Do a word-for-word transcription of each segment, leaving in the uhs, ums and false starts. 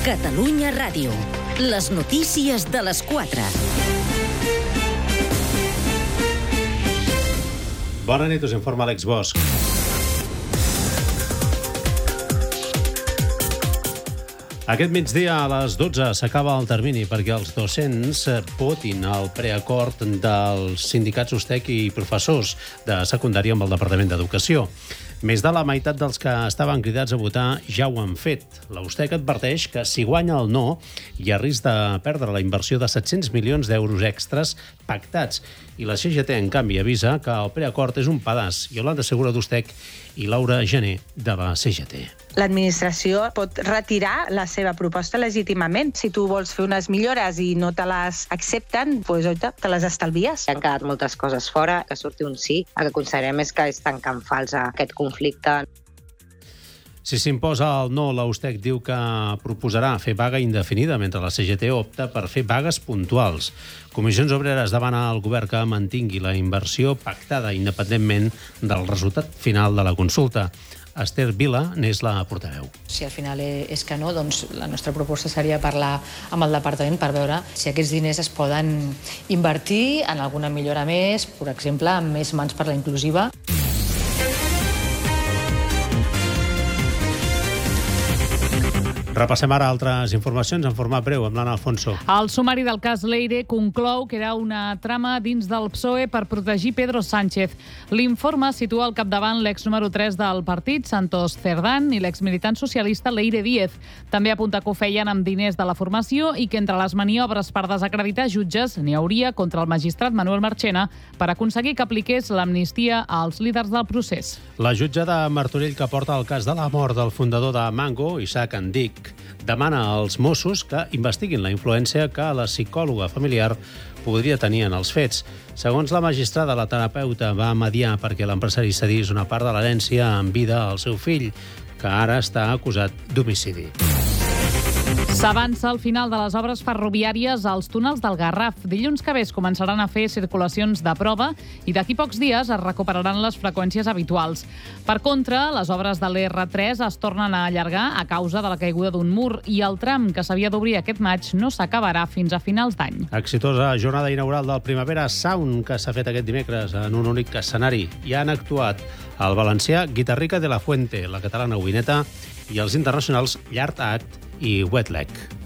Catalunya Ràdio. Les notícies de les quatre. Bona nit, us informa Àlex Bosch. Aquest migdia a les dotze s'acaba el termini perquè els docents votin el preacord dels sindicats U S T E C i professors de secundària amb el Departament d'Educació. Més de la meitat dels que estaven cridats a votar ja ho han fet. La U S T E C adverteix que si guanya el no hi ha risc de perdre la inversió de set-cents milions d'euros extras pactats. I la C G T, en canvi, avisa que el preacord és un pedaç. Iolanda Segura d'U S T E C i Laura Gené de la C G T. L'administració pot retirar la seva proposta legítimament. Si tu vols fer unes millores i no te les accepten, doncs, oita, te les estalvies. Han quedat moltes coses fora, que surti un sí. El que considerem és que és tancar en falsa aquest conflicte. Si s'imposa el no, la U S T E C diu que proposarà fer vaga indefinida, mentre la C G T opta per fer vagues puntuals. Comissions Obreres demana al govern que mantingui la inversió pactada independentment del resultat final de la consulta. Esther Vila n'és la portaveu. Si al final és que no, doncs la nostra proposta seria parlar amb el departament per veure si aquests diners es poden invertir en alguna millora més, per exemple, amb més mans per la inclusiva. Repassem ara altres informacions en format breu amb l'Anna Alfonso. El sumari del cas Leire conclou que era una trama dins del P S O E per protegir Pedro Sánchez. L'informe situa al capdavant l'ex número tres del partit, Santos Cerdán, i l'exmilitant socialista Leire Díez. També apunta que ho feien amb diners de la formació i que entre les maniobres per desacreditar jutges n'hi hauria contra el magistrat Manuel Marchena per aconseguir que apliqués l'amnistia als líders del procés. La jutge de Martorell que porta el cas de la mort del fundador de Mango, Isaac Andic, demana als Mossos que investiguin la influència que la psicòloga familiar podria tenir en els fets. Segons la magistrada, la terapeuta va mediar perquè l'empresari cedís una part de l'herència en vida al seu fill, que ara està acusat d'homicidi. S'avança al final de les obres ferroviàries als túnels del Garraf. Dilluns que ve es començaran a fer circulacions de prova i d'aquí pocs dies es recuperaran les freqüències habituals. Per contra, les obres de l'R tres es tornen a allargar a causa de la caiguda d'un mur i el tram que s'havia d'obrir aquest maig no s'acabarà fins a finals d'any. Exitosa jornada inaugural del Primavera Sound que s'ha fet aquest dimecres en un únic escenari. Hi han actuat el valencià Guitarrica de la Fuente, la catalana Wineta i els internacionals Llard Act i Wet Leg.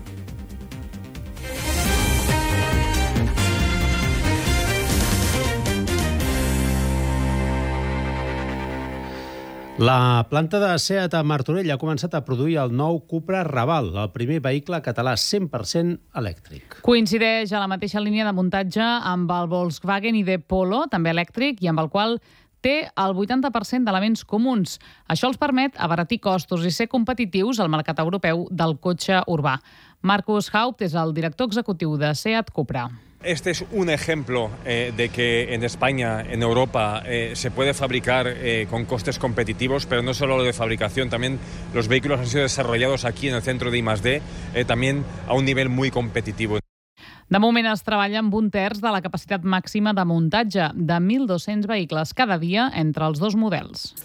La planta de SEAT a Martorell ha començat a produir el nou Cupra Raval, el primer vehicle català cent per cent elèctric. Coincideix a la mateixa línia de muntatge amb el Volkswagen I D Polo, també elèctric, i amb el qual té el vuitanta per cent d'elements comuns. Això els permet abaratir costos i ser competitius al mercat europeu del cotxe urbà. Marcus Haupt és el director executiu de SEAT Cupra. Este es un ejemplo eh, de que en España, en Europa, eh, se puede fabricar eh, con costes competitivos, pero no solo lo de fabricación, también los vehículos han sido desarrollados aquí en el centro de I más D, eh, también a un nivel muy competitivo. De moment es treballa amb un terç de la capacitat màxima de muntatge de mil dos-cents vehicles cada dia entre els dos models.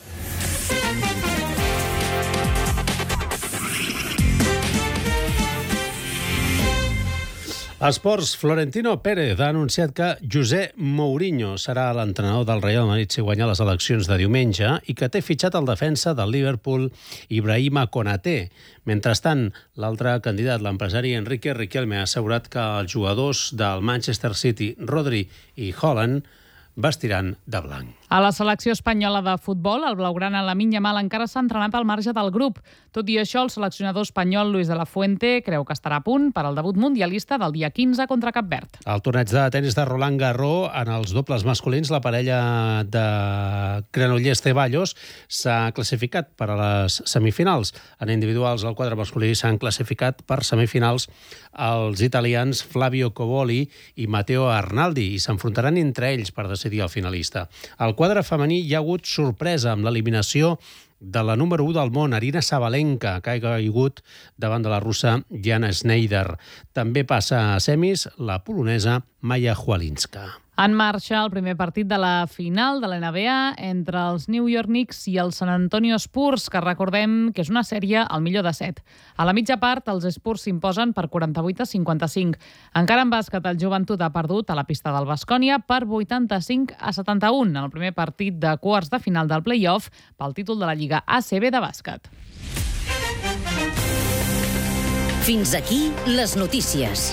Esports, Florentino Pérez ha anunciat que José Mourinho serà l'entrenador del Real Madrid si guanya les eleccions de diumenge i que té fitxat el defensa del Liverpool, Ibrahima Konaté. Mentrestant, l'altre candidat, l'empresari Enrique Riquelme, ha assegurat que els jugadors del Manchester City, Rodri i Haaland, vestiran de blanc. A la selecció espanyola de futbol, el blaugrana Lamine Yamal encara s'ha entrenat al marge del grup. Tot i això, el seleccionador espanyol Luis de la Fuente creu que estarà a punt per al debut mundialista del dia quinze contra Cap Verd. Al torneig de tenis de Roland Garros, en els dobles masculins, la parella de Granollers-Ceballos s'ha classificat per a les semifinals. En individuals, el quadre masculí s'han classificat per semifinals els italians Flavio Coboli i Matteo Arnaldi i s'enfrontaran entre ells per decidir el finalista. Al quadre femení hi ha hagut sorpresa amb l'eliminació de la número u del món, Arina Sabalenka, que ha caigut davant de la russa Jana Schneider. També passa a semis la polonesa Maja Chwalinska. En marxa el primer partit de la final de la N B A entre els New York Knicks i els San Antonio Spurs, que recordem que és una sèrie al millor de set. A la mitja part, els Spurs s'imposen per quaranta-vuit a cinquanta-cinc. Encara en bàsquet, el Joventut ha perdut a la pista del Baskonia per vuitanta-cinc a setanta-un en el primer partit de quarts de final del play-off pel títol de la Lliga A C B de bàsquet. Fins aquí les notícies.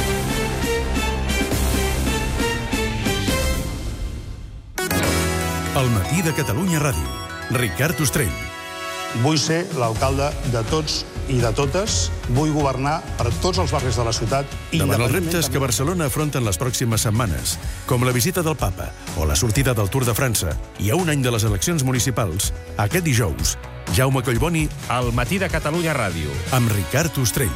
El matí de Catalunya Ràdio. Ricard Ostrell. Vull ser l'alcalde de tots i de totes. Vull governar per tots els barris de la ciutat. Davant els reptes que Barcelona afronten les pròximes setmanes, com la visita del papa o la sortida del Tour de França, i a un any de les eleccions municipals, aquest dijous, Jaume Collboni, al matí de Catalunya Ràdio, amb Ricard Ostrell.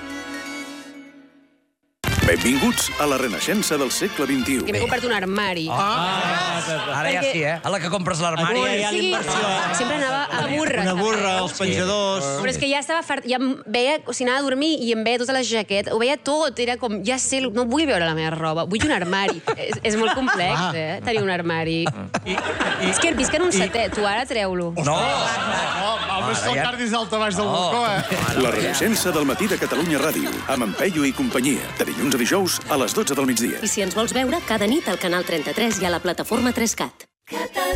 Benvinguts a la renaixença del segle vint-i-u. Que m'he comprat un armari. Ah, ara ja sí, eh? A la que compres l'armari. Sí, sempre anava a burra. Una burra, els penjadors... Però és que ja estava fart, ja em veia, o sigui, anava a dormir i em veia tota la jaqueta, ho veia tot, era com, ja sé, no vull veure la meva roba, vull un armari. és, és molt complex, eh, tenir un armari. I, i... És que visc en un setè, tu ara treu-lo. No! El més que el cardis d'alta baix del balcó, eh? La renaixença del matí de Catalunya Ràdio, amb en Peyu i companyia, de dilluns a dijous a les dotze del migdia. I si ens vols veure, cada nit al canal trenta-tres i a la plataforma tres cat.